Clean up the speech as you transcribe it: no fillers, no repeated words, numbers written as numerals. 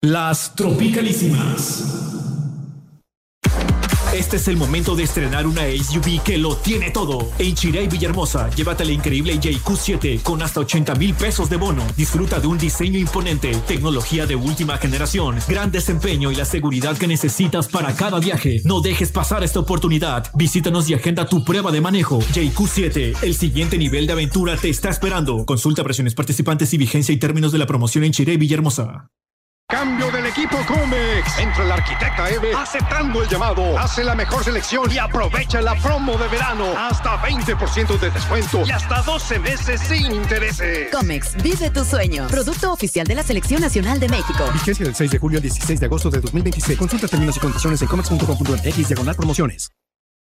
Las Tropicalísimas. Este es el momento de estrenar una SUV que lo tiene todo. En Chirey Villahermosa, llévate la increíble JQ7 con hasta 80,000 pesos de bono. Disfruta de un diseño imponente, tecnología de última generación, gran desempeño y la seguridad que necesitas para cada viaje. No dejes pasar esta oportunidad. Visítanos y agenda tu prueba de manejo. JQ7, el siguiente nivel de aventura te está esperando. Consulta versiones participantes y vigencia y términos de la promoción en Chirey Villahermosa. Cambio del equipo Comex. Entra el arquitecta Eve aceptando el llamado. Hace la mejor selección y aprovecha la promo de verano. Hasta 20% de descuento y hasta 12 meses sin intereses. Comex, vive tu sueño. Producto oficial de la Selección Nacional de México. Vigencia del 6 de julio al 16 de agosto de 2026. Consulta términos y condiciones en comex.com.mx/promociones.